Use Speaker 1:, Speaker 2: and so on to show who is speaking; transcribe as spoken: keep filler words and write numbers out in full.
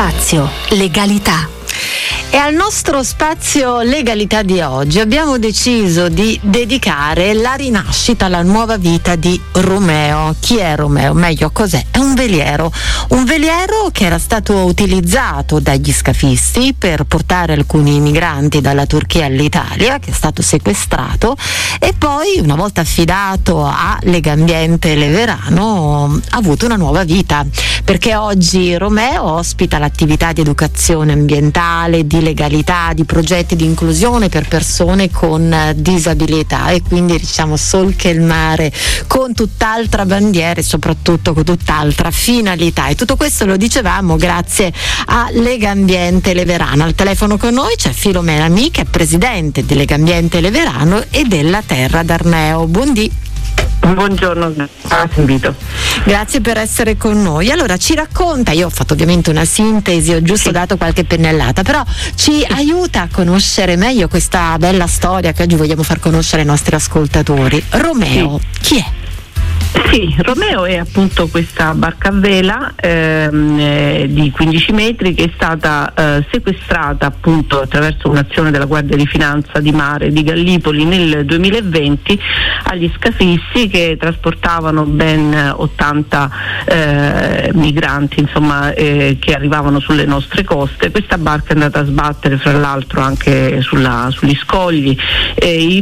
Speaker 1: Spazio Legalità. E al nostro spazio legalità di oggi abbiamo deciso di dedicare la rinascita, la nuova vita di Romeo. Chi è Romeo? Meglio, cos'è? È un veliero. Un veliero che era stato utilizzato dagli scafisti per portare alcuni migranti dalla Turchia all'Italia, che è stato sequestrato e poi, una volta affidato a Legambiente Leverano, ha avuto una nuova vita, perché oggi Romeo ospita l'attività di educazione ambientale, di legalità, di progetti di inclusione per persone con disabilità, e quindi diciamo solca il mare con tutt'altra bandiera e soprattutto con tutt'altra finalità. E tutto questo lo dicevamo grazie a Legambiente Leverano. Al telefono con noi c'è Filomena Mi, che è presidente di Legambiente Leverano e della Terra d'Arneo. Buondì.
Speaker 2: Buongiorno, grazie invito.
Speaker 1: Grazie per essere con noi. Allora, ci racconta, io ho fatto ovviamente una sintesi, ho giusto sì. dato qualche pennellata, però ci aiuta a conoscere meglio questa bella storia che oggi vogliamo far conoscere ai nostri ascoltatori. Romeo, sì. chi è?
Speaker 2: Sì, Romeo è appunto questa barca a vela ehm, eh, di quindici metri che è stata eh, sequestrata appunto attraverso un'azione della Guardia di Finanza di Mare di Gallipoli nel duemilaventi agli scafisti che trasportavano ben ottanta eh, migranti, insomma, eh, che arrivavano sulle nostre coste. Questa barca è andata a sbattere fra l'altro anche sulla, sugli scogli. Eh, i